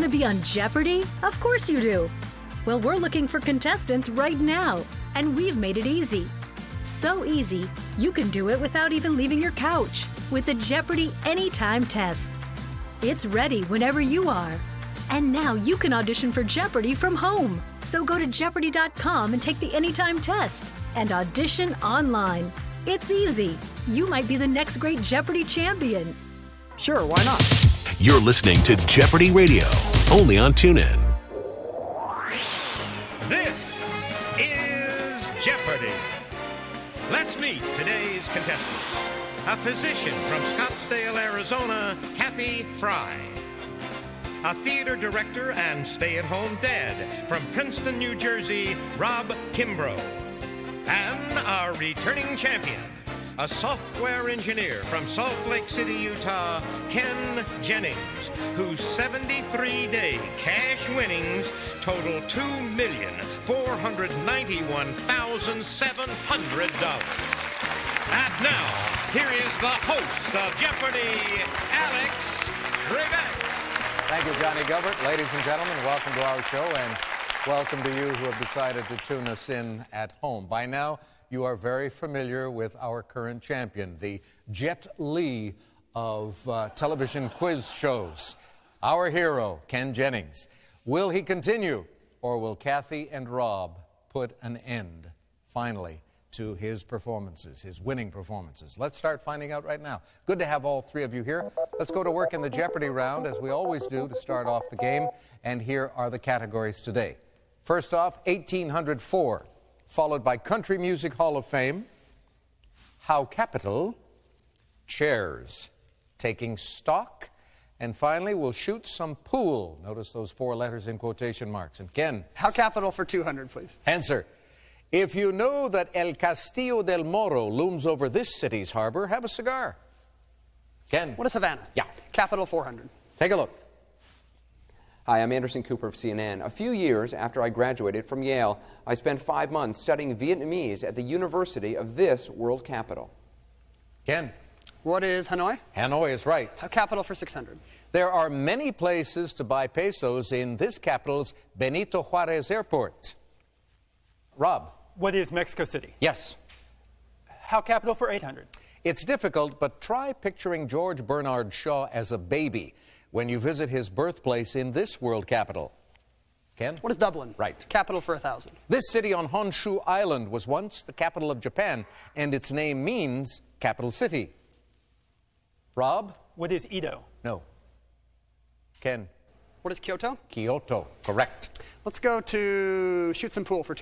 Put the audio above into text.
to be on Jeopardy? Of course you do. Well, we're looking for contestants right now, and we've made it easy. So easy, you can do it without even leaving your couch with the Jeopardy Anytime test. It's ready whenever you are. And now you can audition for Jeopardy from home. So go to Jeopardy.com and take the Anytime test and audition online. It's easy. You might be the next great Jeopardy champion. Sure, why not? You're listening to Jeopardy Radio, only on TuneIn. This is Jeopardy! Let's meet today's contestants. A physician from Scottsdale, Arizona, Kathy Fry. A theater director and stay-at-home dad from Princeton, New Jersey, Rob Kimbrough. And our returning champion, a software engineer from Salt Lake City, Utah, Ken Jennings, whose 73-day cash winnings total $2,491,700. And now, here is the host of Jeopardy, Alex Trebek. Thank you, Johnny Gilbert. Ladies and gentlemen, welcome to our show, and welcome to you who have decided to tune us in at home. By now, you are very familiar with our current champion, the Jet Li of television quiz shows. Our hero, Ken Jennings. Will he continue, or will Kathy and Rob put an end, finally, to his performances, his winning performances? Let's start finding out right now. Good to have all three of you here. Let's go to work in the Jeopardy round, as we always do, to start off the game. And here are the categories today. First off, 1804, followed by Country Music Hall of Fame, How Capital, Chairs, Taking Stock, and finally, we'll shoot some pool. Notice those 4 letters in quotation marks. And Ken? How Capital for 200, please. Answer. If you know that El Castillo del Moro looms over this city's harbor, have a cigar. Ken? What is Havana? Yeah. Capital 400. Take a look. Hi, I'm Anderson Cooper of CNN. A few years after I graduated from Yale, I spent 5 months studying Vietnamese at the University of this world capital. Ken? What is Hanoi? Hanoi is right. How Capital for 600. There are many places to buy pesos in this capital's Benito Juarez Airport. Rob? What is Mexico City? Yes. How Capital for 800. It's difficult, but try picturing George Bernard Shaw as a baby when you visit his birthplace in this world capital. Ken? What is Dublin? Right. Capital for 1,000. This city on Honshu Island was once the capital of Japan, and its name means capital city. Rob? What is Edo? No. Ken? What is Kyoto? Kyoto. Correct. Let's go to shoot some pool for